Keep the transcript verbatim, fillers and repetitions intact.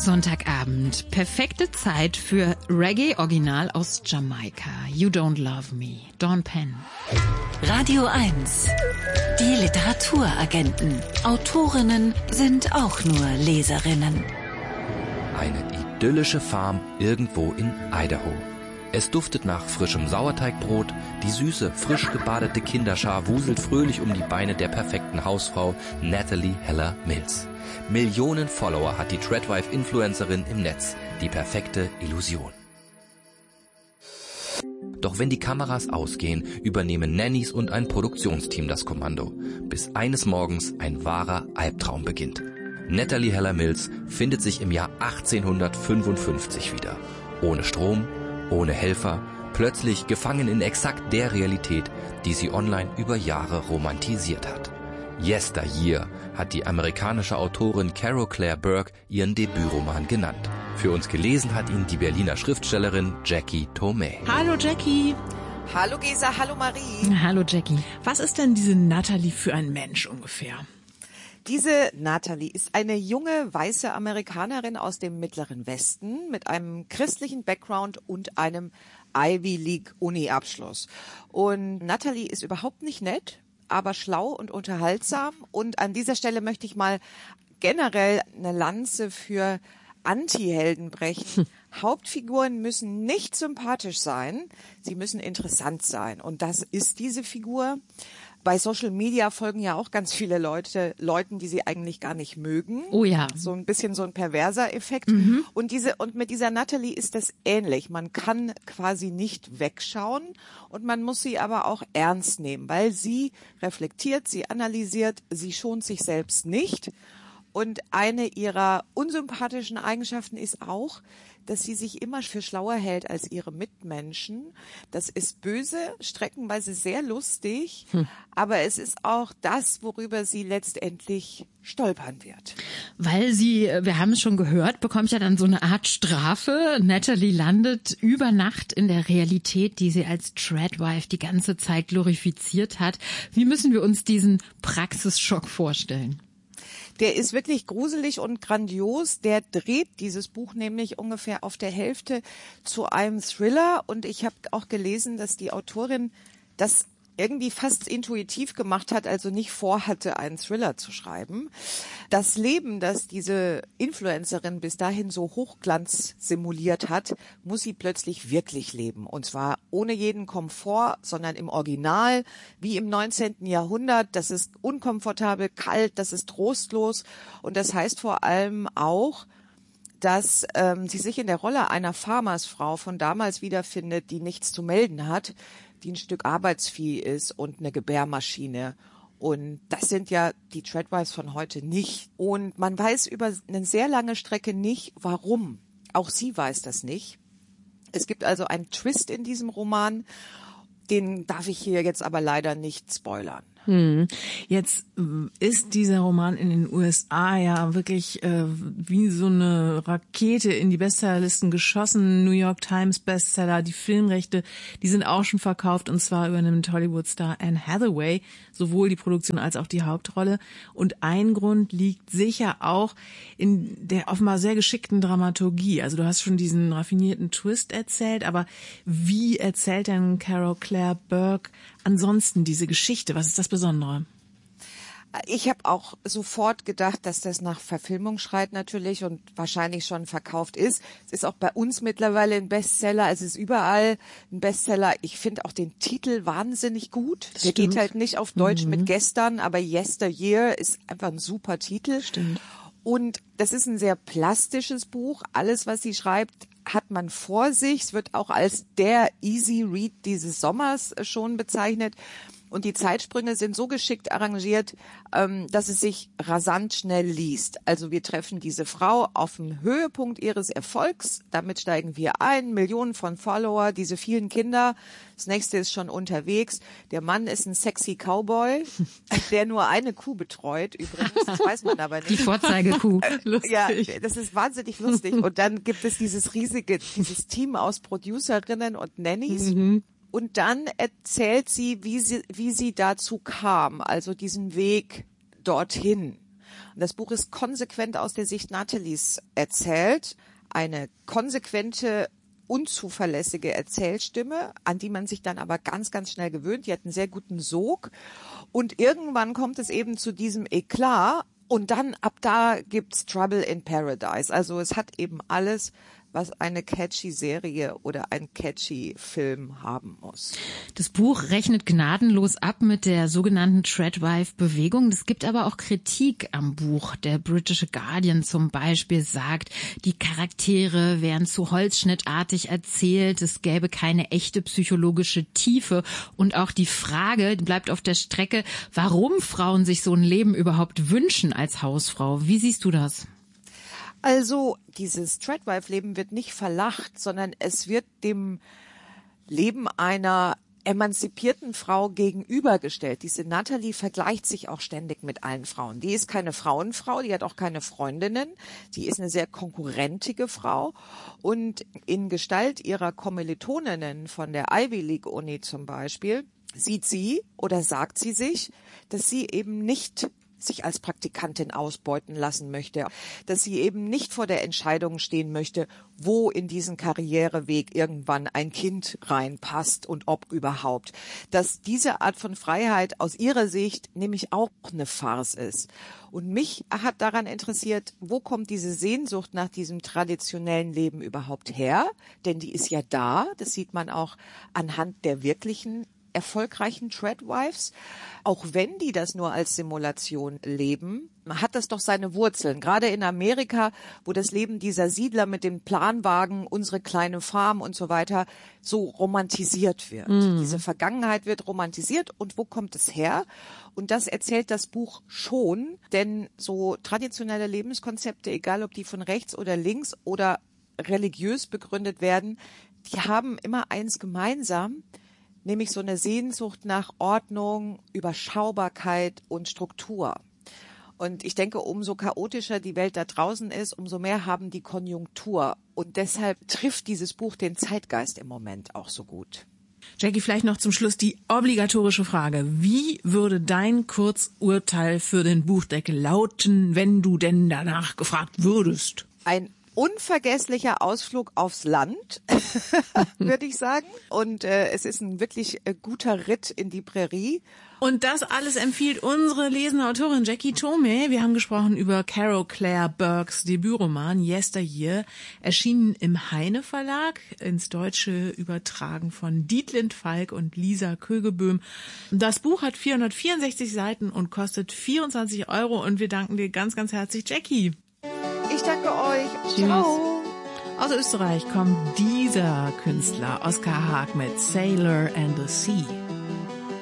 Sonntagabend. Perfekte Zeit für Reggae-Original aus Jamaika. You Don't Love Me. Dawn Penn. Radio eins. Die Literaturagenten. Autorinnen sind auch nur Leserinnen. Eine idyllische Farm irgendwo in Idaho. Es duftet nach frischem Sauerteigbrot, die süße, frisch gebadete Kinderschar wuselt fröhlich um die Beine der perfekten Hausfrau Natalie Heller Mills. Millionen Follower hat die Tradwife-Influencerin im Netz, die perfekte Illusion. Doch wenn die Kameras ausgehen, übernehmen Nannies und ein Produktionsteam das Kommando, bis eines Morgens ein wahrer Albtraum beginnt. Natalie Heller Mills findet sich im Jahr achtzehnhundertfünfundfünfzig wieder. Ohne Strom, ohne Helfer, plötzlich gefangen in exakt der Realität, die sie online über Jahre romantisiert hat. Yesteryear hat die amerikanische Autorin Carol Claire Burke ihren Debütroman genannt. Für uns gelesen hat ihn die Berliner Schriftstellerin Jackie Thomé. Hallo Jackie. Hallo Gesa, hallo Marie. Hallo Jackie. Was ist denn diese Natalie für ein Mensch ungefähr? Diese Natalie ist eine junge, weiße Amerikanerin aus dem Mittleren Westen mit einem christlichen Background und einem Ivy League Uni-Abschluss. Und Natalie ist überhaupt nicht nett, aber schlau und unterhaltsam. Und an dieser Stelle möchte ich mal generell eine Lanze für Anti-Helden brechen. Hauptfiguren müssen nicht sympathisch sein, sie müssen interessant sein. Und das ist diese Figur. Bei Social Media folgen ja auch ganz viele Leute, Leuten, die sie eigentlich gar nicht mögen. Oh ja. So ein bisschen so ein perverser Effekt. Mhm. Und diese, und mit dieser Natalie ist das ähnlich. Man kann quasi nicht wegschauen und man muss sie aber auch ernst nehmen, weil sie reflektiert, sie analysiert, sie schont sich selbst nicht. Und eine ihrer unsympathischen Eigenschaften ist auch, dass sie sich immer für schlauer hält als ihre Mitmenschen. Das ist böse, streckenweise sehr lustig, hm. aber es ist auch das, worüber sie letztendlich stolpern wird. Weil sie, wir haben es schon gehört, bekommt ja dann so eine Art Strafe. Natalie landet über Nacht in der Realität, die sie als Tradwife die ganze Zeit glorifiziert hat. Wie müssen wir uns diesen Praxisschock vorstellen? Der ist wirklich gruselig und grandios. Der dreht dieses Buch nämlich ungefähr auf der Hälfte zu einem Thriller. Und ich habe auch gelesen, dass die Autorin das irgendwie fast intuitiv gemacht hat, also nicht vorhatte, einen Thriller zu schreiben. Das Leben, das diese Influencerin bis dahin so Hochglanz simuliert hat, muss sie plötzlich wirklich leben. Und zwar ohne jeden Komfort, sondern im Original, wie im neunzehnten Jahrhundert. Das ist unkomfortabel, kalt, das ist trostlos. Und das heißt vor allem auch, dass ähm, sie sich in der Rolle einer Farmersfrau von damals wiederfindet, die nichts zu melden hat, die ein Stück Arbeitsvieh ist und eine Gebärmaschine. Und das sind ja die Tradwives von heute nicht. Und man weiß über eine sehr lange Strecke nicht, warum. Auch sie weiß das nicht. Es gibt also einen Twist in diesem Roman, den darf ich hier jetzt aber leider nicht spoilern. Hm. Jetzt ist dieser Roman in den U S A ja wirklich äh, wie so eine Rakete in die Bestsellerlisten geschossen. New York Times Bestseller, die Filmrechte, die sind auch schon verkauft, und zwar übernimmt Hollywood-Star Anne Hathaway sowohl die Produktion als auch die Hauptrolle. Und ein Grund liegt sicher auch in der offenbar sehr geschickten Dramaturgie. Also du hast schon diesen raffinierten Twist erzählt, aber wie erzählt denn Carol Claire Burke ansonsten diese Geschichte? Was ist das Besondere? Ich habe auch sofort gedacht, dass das nach Verfilmung schreit natürlich und wahrscheinlich schon verkauft ist. Es ist auch bei uns mittlerweile ein Bestseller. Es ist überall ein Bestseller. Ich finde auch den Titel wahnsinnig gut. Der geht halt nicht auf Deutsch mhm. mit gestern, aber Yesteryear ist einfach ein super Titel. Stimmt. Und das ist ein sehr plastisches Buch. Alles, was sie schreibt, hat man vor sich. Es wird auch als der Easy Read dieses Sommers schon bezeichnet. Und die Zeitsprünge sind so geschickt arrangiert, ähm, dass es sich rasant schnell liest. Also wir treffen diese Frau auf dem Höhepunkt ihres Erfolgs. Damit steigen wir ein. Millionen von Follower, diese vielen Kinder. Das nächste ist schon unterwegs. Der Mann ist ein sexy Cowboy, der nur eine Kuh betreut. Übrigens, das weiß man aber nicht. Die Vorzeigekuh. Lustig. Ja, das ist wahnsinnig lustig. Und dann gibt es dieses riesige, dieses Team aus Producerinnen und Nannies. Mhm. Und dann erzählt sie, wie sie, wie sie dazu kam, also diesen Weg dorthin. Und Das Buch ist konsequent aus der Sicht Nathalies erzählt. Eine konsequente, unzuverlässige Erzählstimme, an die man sich dann aber ganz, ganz schnell gewöhnt. Die hat einen sehr guten Sog. Und irgendwann kommt es eben zu diesem Eklat. Und dann, ab da gibt's Trouble in Paradise. Also es hat eben alles, was eine catchy Serie oder ein catchy Film haben muss. Das Buch rechnet gnadenlos ab mit der sogenannten Tradwife-Bewegung. Es gibt aber auch Kritik am Buch. Der britische Guardian zum Beispiel sagt, die Charaktere wären zu holzschnittartig erzählt, es gäbe keine echte psychologische Tiefe. Und auch die Frage bleibt auf der Strecke, warum Frauen sich so ein Leben überhaupt wünschen als Hausfrau. Wie siehst du das? Also dieses Tradwife-Leben wird nicht verlacht, sondern es wird dem Leben einer emanzipierten Frau gegenübergestellt. Diese Natalie vergleicht sich auch ständig mit allen Frauen. Die ist keine Frauenfrau, die hat auch keine Freundinnen. Die ist eine sehr konkurrentige Frau. Und in Gestalt ihrer Kommilitoninnen von der Ivy League Uni zum Beispiel sieht sie oder sagt sie sich, dass sie eben nicht sich als Praktikantin ausbeuten lassen möchte, dass sie eben nicht vor der Entscheidung stehen möchte, wo in diesen Karriereweg irgendwann ein Kind reinpasst und ob überhaupt. Dass diese Art von Freiheit aus ihrer Sicht nämlich auch eine Farce ist. Und mich hat daran interessiert, wo kommt diese Sehnsucht nach diesem traditionellen Leben überhaupt her? Denn die ist ja da, das sieht man auch anhand der wirklichen erfolgreichen Tradwives, auch wenn die das nur als Simulation leben, hat das doch seine Wurzeln. Gerade in Amerika, wo das Leben dieser Siedler mit dem Planwagen, unsere kleine Farm und so weiter so romantisiert wird. Mm. Diese Vergangenheit wird romantisiert. Und wo kommt es her? Und das erzählt das Buch schon, denn so traditionelle Lebenskonzepte, egal ob die von rechts oder links oder religiös begründet werden, die haben immer eins gemeinsam, nämlich so eine Sehnsucht nach Ordnung, Überschaubarkeit und Struktur. Und ich denke, umso chaotischer die Welt da draußen ist, umso mehr haben die Konjunktur. Und deshalb trifft dieses Buch den Zeitgeist im Moment auch so gut. Jackie, vielleicht noch zum Schluss die obligatorische Frage. Wie würde dein Kurzurteil für den Buchdeckel lauten, wenn du denn danach gefragt würdest? Ein unvergesslicher Ausflug aufs Land, würde ich sagen. Und äh, es ist ein wirklich äh, guter Ritt in die Prärie. Und das alles empfiehlt unsere lesende Autorin Jackie Thome. Wir haben gesprochen über Carol Claire Burks Debütroman Yesteryear, erschienen im Heine Verlag, ins Deutsche übertragen von Dietlind Falk und Lisa Kögeböhm. Das Buch hat vierhundertvierundsechzig Seiten und kostet vierundzwanzig Euro. Und wir danken dir ganz, ganz herzlich, Jackie. Ich danke euch. Ciao. Aus Österreich kommt dieser Künstler, Oskar Haag mit Sailor and the Sea.